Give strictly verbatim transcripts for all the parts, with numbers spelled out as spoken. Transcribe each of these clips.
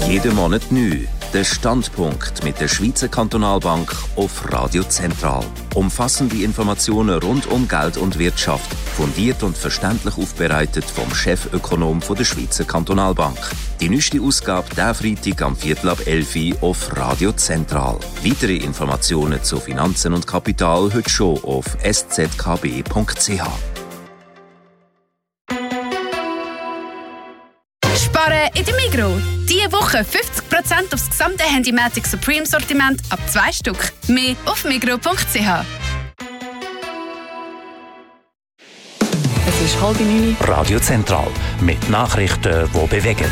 Jeden Monat neu. Der Standpunkt mit der Schweizer Kantonalbank auf Radio Zentral. Umfassende Informationen rund um Geld und Wirtschaft, fundiert und verständlich aufbereitet vom Chefökonom der Schweizer Kantonalbank. Die neueste Ausgabe diesen Freitag am Viertel ab elf Uhr auf Radio Zentral. Weitere Informationen zu Finanzen und Kapital heute schon auf s z k b punkt c h. Sparen in der Migros. Diese Woche fünfzig Prozent aufs gesamte Handymatic Supreme Sortiment ab zwei Stück. Mehr auf migros punkt c h. Es ist halb neun. Radio Zentral mit Nachrichten, die bewegen.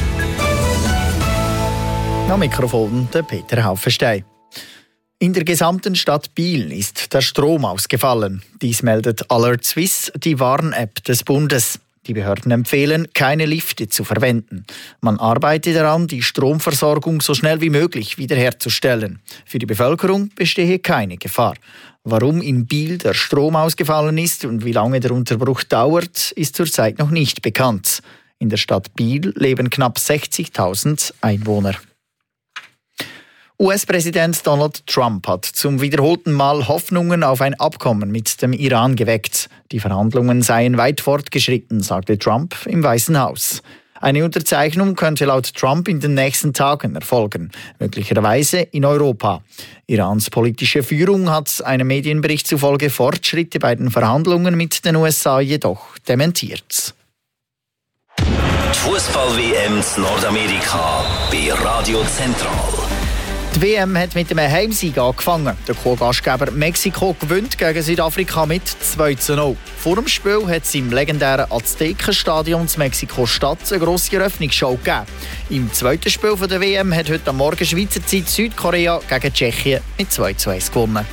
Am Mikrofon der Peter Haufenstein. In der gesamten Stadt Biel ist der Strom ausgefallen. Dies meldet Alert Swiss, die Warn-App des Bundes. Die Behörden empfehlen, keine Lifte zu verwenden. Man arbeitet daran, die Stromversorgung so schnell wie möglich wiederherzustellen. Für die Bevölkerung bestehe keine Gefahr. Warum in Biel der Strom ausgefallen ist und wie lange der Unterbruch dauert, ist zurzeit noch nicht bekannt. In der Stadt Biel leben knapp sechzigtausend Einwohner. U S-Präsident Donald Trump hat zum wiederholten Mal Hoffnungen auf ein Abkommen mit dem Iran geweckt. Die Verhandlungen seien weit fortgeschritten, sagte Trump im Weißen Haus. Eine Unterzeichnung könnte laut Trump in den nächsten Tagen erfolgen, möglicherweise in Europa. Irans politische Führung hat einem Medienbericht zufolge Fortschritte bei den Verhandlungen mit den U S A jedoch dementiert. Die Fußball-W M in Nordamerika bei Radio Zentral. Die W M hat mit einem Heimsieg angefangen. Der Co-Gastgeber Mexiko gewinnt gegen Südafrika mit zwei zu null. Vor dem Spiel hat es im legendären Aztekenstadion in Mexiko-Stadt eine grosse Eröffnungsshow gegeben. Im zweiten Spiel der W M hat heute am Morgen Schweizer Zeit Südkorea gegen Tschechien mit zwei zu eins gewonnen.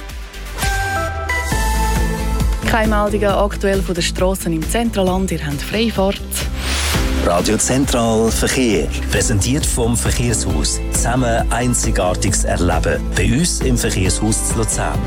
Keine Meldungen aktuell von den Strassen im Zentralland. Ihr habt Freifahrt. Radio Zentral Verkehr. Präsentiert vom Verkehrshaus. Zusammen Einzigartiges erleben. Bei uns im Verkehrshaus zu Luzern.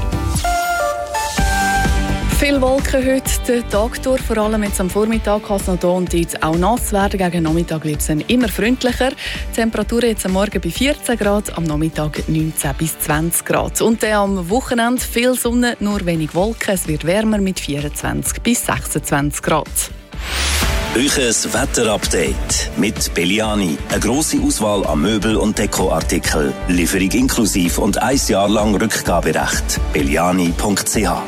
Viele Wolken heute den Tag durch, vor allem jetzt am Vormittag kann es noch hier und dort auch nass werden. Gegen Nachmittag wird es dann immer freundlicher. Die Temperatur jetzt am Morgen bei vierzehn Grad, am Nachmittag neunzehn bis zwanzig Grad. Und dann am Wochenende viel Sonne, nur wenig Wolken. Es wird wärmer mit vierundzwanzig bis sechsundzwanzig Grad. Euches Wetterupdate mit Belliani. Eine grosse Auswahl an Möbel- und Dekoartikeln. Lieferung inklusiv und ein Jahr lang Rückgaberecht. belliani punkt c h.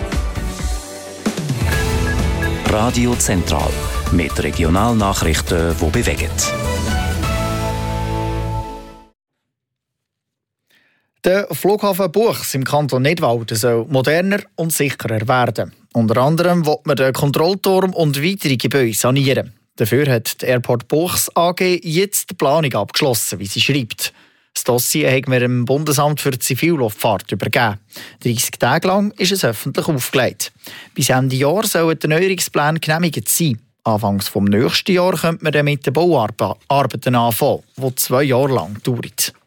Radio Zentral mit Regionalnachrichten, die bewegen. Der Flughafen Buchs im Kanton Nidwalden soll moderner und sicherer werden. Unter anderem will man den Kontrollturm und weitere Gebäude sanieren. Dafür hat die Airport Buchs A G jetzt die Planung abgeschlossen, wie sie schreibt. Das Dossier haben wir dem Bundesamt für Zivilluftfahrt übergeben. dreißig Tage lang ist es öffentlich aufgelegt. Bis Ende Jahr sollen die Erneuerungspläne genehmigt sein. Anfangs vom nächsten Jahr könnte man dann mit den Bauarbeiten anfangen, die zwei Jahre lang dauern.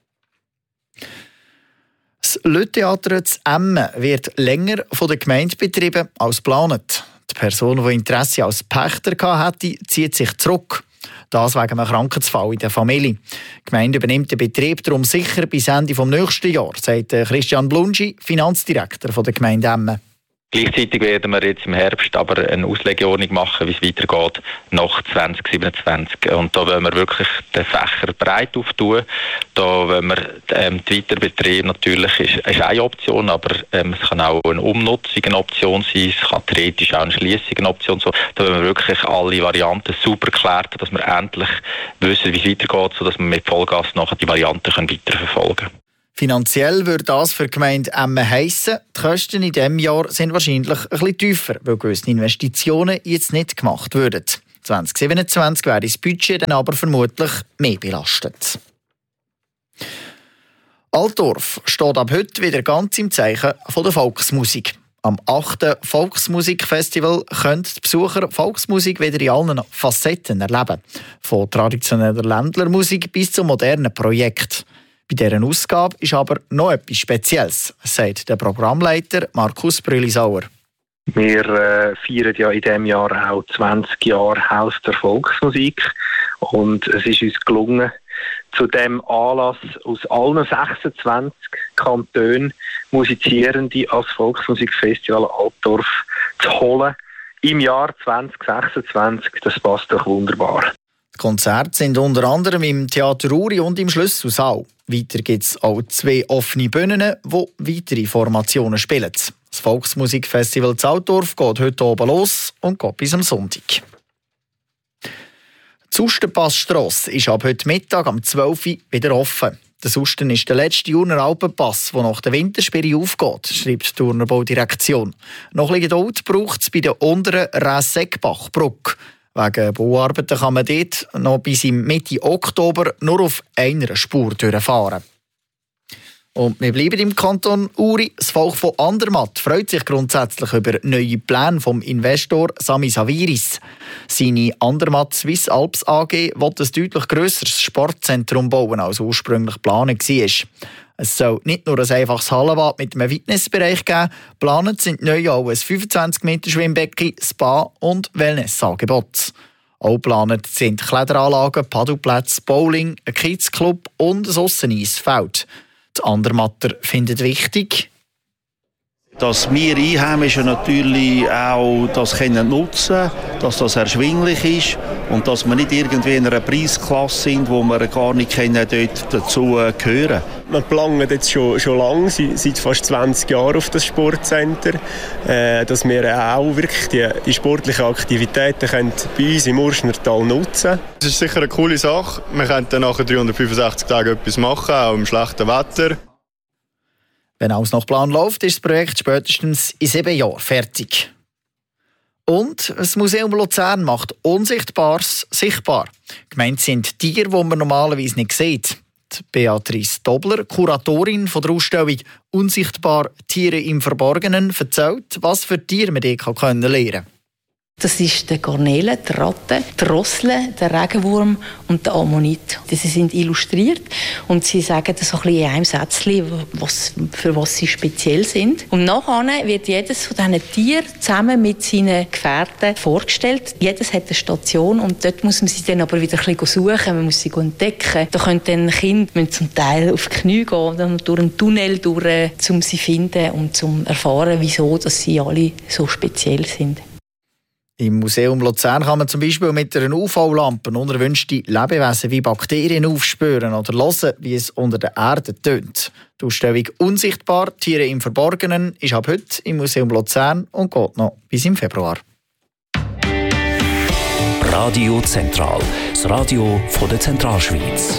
Das Lütheater zu Emmen wird länger von der Gemeinde betrieben als geplant. Die Person, die Interesse als Pächter hatte, zieht sich zurück. Das wegen einem Krankheitsfall in der Familie. Die Gemeinde übernimmt den Betrieb darum sicher bis Ende des nächsten Jahres, sagt Christian Blungi, Finanzdirektor der Gemeinde Emmen. Gleichzeitig werden wir jetzt im Herbst aber eine Auslegeordnung machen, wie es weitergeht nach zwanzig siebenundzwanzig. Und da wollen wir wirklich den Fächer breit auftun. Da wollen wir ähm, der Weiterbetrieb natürlich ist, ist eine Option, aber ähm, es kann auch eine Umnutzung eine Option sein, es kann theoretisch auch eine Schliessung eine Option sein. Da wollen wir wirklich alle Varianten super klären, dass wir endlich wissen, wie es weitergeht, sodass wir mit Vollgas nachher die Varianten können weiterverfolgen können. Finanziell würde das für die Gemeinde Emmen heissen, die Kosten in diesem Jahr sind wahrscheinlich ein bisschen tiefer, weil gewisse Investitionen jetzt nicht gemacht würden. zwanzig siebenundzwanzig wäre das Budget dann aber vermutlich mehr belastet. Altdorf steht ab heute wieder ganz im Zeichen der Volksmusik. Am achten Volksmusikfestival können die Besucher Volksmusik wieder in allen Facetten erleben. Von traditioneller Ländlermusik bis zu modernen Projekten. Bei dieser Ausgabe ist aber noch etwas Spezielles, sagt der Programmleiter Markus Brülisauer. Wir äh, feiern ja in diesem Jahr auch zwanzig Jahre Haus der Volksmusik und es ist uns gelungen, zu dem Anlass aus allen sechsundzwanzig Kantonen Musizierende als Volksmusikfestival Altdorf zu holen im Jahr zwanzig sechsundzwanzig. Das passt doch wunderbar. Die Konzerte sind unter anderem im Theater Uri und im Schlüsselsaal. Weiter gibt es auch zwei offene Bühnen, die weitere Formationen spielen. Das Volksmusikfestival Altdorf geht heute oben los und geht bis am Sonntag. Die Sustenpassstrasse ist ab heute Mittag am zwölf Uhr wieder offen. Der Susten ist der letzte Jurner Alpenpass, der nach der Wintersperre aufgeht, schreibt die Turnerbaudirektion. Noch ein Geduld braucht es bei der unteren Räseckbachbrücke. Wegen Bauarbeiten kann man dort noch bis Mitte Oktober nur auf einer Spur durchfahren. Und wir bleiben im Kanton Uri. Das Volk von Andermatt freut sich grundsätzlich über neue Pläne vom Investor Sami Saviris. Seine Andermatt Swiss Alps A G will ein deutlich grösseres Sportzentrum bauen, als ursprünglich geplant war. Es soll nicht nur ein einfaches Hallenbad mit einem Fitnessbereich geben, geplant sind neu auch ein fünfundzwanzig Meter Schwimmbecken, Spa und Wellnessangebote. Auch geplant sind Kletteranlagen, Paddelplätze, Bowling, ein Kids-Club und ein Ausseneisfeld. Die Andermatter findet wichtig, dass wir Einheimischen natürlich auch das können nutzen, dass das erschwinglich ist und dass wir nicht irgendwie in einer Preisklasse sind, wo wir gar nicht können, dort dazu gehören. Wir planen jetzt schon, schon lange, seit fast zwanzig Jahren auf das Sportcenter, äh, dass wir auch wirklich die, die sportlichen Aktivitäten können bei uns im Urschnertal nutzen. Das ist sicher eine coole Sache. Wir können dann nach dreihundertfünfundsechzig Tagen etwas machen, auch im schlechten Wetter. Wenn alles nach Plan läuft, ist das Projekt spätestens in sieben Jahren fertig. Und das Museum Luzern macht Unsichtbares sichtbar. Gemeint sind Tiere, die man normalerweise nicht sieht. Die Beatrice Dobler, Kuratorin von der Ausstellung «Unsichtbar Tiere im Verborgenen», erzählt, was für Tiere man dort lernen kann. Das ist der Garnele, die Ratte, die Rossle, der Regenwurm und der Ammonit. Sie sind illustriert und sie sagen so ein bisschen in einem Sätzchen, was, für was sie speziell sind. Und nachher wird jedes von diesen Tieren zusammen mit seinen Gefährten vorgestellt. Jedes hat eine Station und dort muss man sie dann aber wieder ein bisschen suchen, man muss sie entdecken. Da können dann Kinder zum Teil auf die Knie gehen, dann durch einen Tunnel durch, um sie zu finden und zu erfahren, wieso dass sie alle so speziell sind. Im Museum Luzern kann man zum Beispiel mit einer U V-Lampe unerwünschte Lebewesen wie Bakterien aufspüren oder hören, wie es unter der Erde tönt. Die Ausstellung «Unsichtbar Tiere im Verborgenen» ist ab heute im Museum Luzern und geht noch bis im Februar. Radio Zentral, das Radio von der Zentralschweiz.